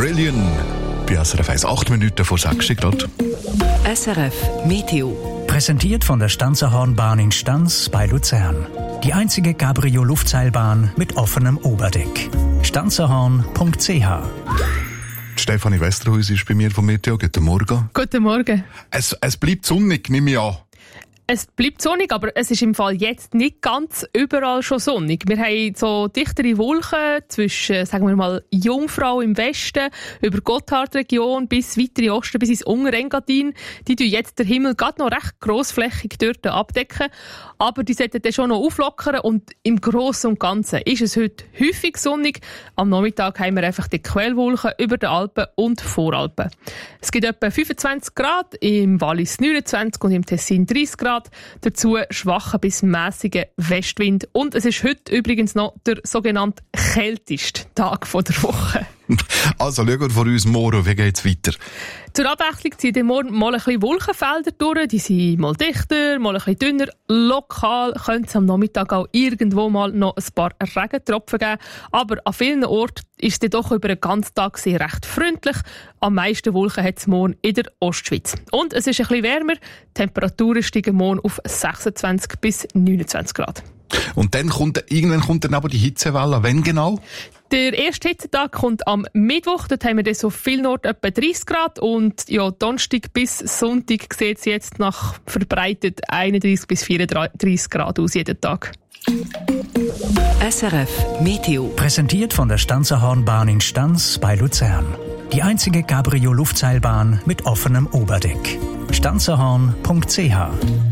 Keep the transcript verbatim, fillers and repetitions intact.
Trillion. Bei S R F eins, acht Minuten vor sechs Grad. S R F Meteo. Präsentiert von der Stanzerhornbahn in Stanz bei Luzern. Die einzige Cabrio-Luftseilbahn mit offenem Oberdeck. stanzerhorn punkt c h. Stefanie Westerhuis ist bei mir vom Meteo. Guten Morgen. Guten Morgen. Es, es bleibt sonnig, nehme ich an. Es bleibt sonnig, aber es ist im Fall jetzt nicht ganz überall schon sonnig. Wir haben so dichtere Wolken zwischen, sagen wir mal, Jungfrau im Westen, über Gotthardregion bis weiter in Osten, bis ins Unterengadin. Die tun jetzt den Himmel gerade noch recht grossflächig dort abdecken. Aber die sollten dann schon noch auflockern und im Grossen und Ganzen ist es heute häufig sonnig. Am Nachmittag haben wir einfach die Quellwolken über den Alpen und Voralpen. Es gibt etwa fünfundzwanzig Grad, im Wallis neunundzwanzig und im Tessin dreißig Grad. Dazu schwacher bis mäßiger Westwind. Und es ist heute übrigens noch der sogenannte kälteste Tag der Woche. Also, schauen wir von uns morgen, wie geht's weiter? Zur Abwechslung ziehen die morgen mal ein bisschen Wolkenfelder durch. Die sind mal dichter, mal ein bisschen dünner. Lokal könnte es am Nachmittag auch irgendwo mal noch ein paar Regentropfen geben. Aber an vielen Orten ist es doch über den ganzen Tag sehr recht freundlich. Am meisten Wolken hat es morgen in der Ostschweiz. Und es ist ein bisschen wärmer. Die Temperaturen steigen morgen auf sechsundzwanzig bis neunundzwanzig Grad. Und dann kommt, irgendwann kommt dann aber die Hitzewelle. Wann genau? Der erste Hitzetag kommt am Mittwoch. Dort haben wir dann so viel Nord etwa dreißig Grad. Und ja, Donnerstag bis Sonntag sieht es jetzt nach verbreitet einunddreißig bis vierunddreißig Grad aus jeden Tag. S R F Meteo. Präsentiert von der Stanzerhornbahn in Stanz bei Luzern. Die einzige Cabrio-Luftseilbahn mit offenem Oberdeck. stanzerhorn punkt c h.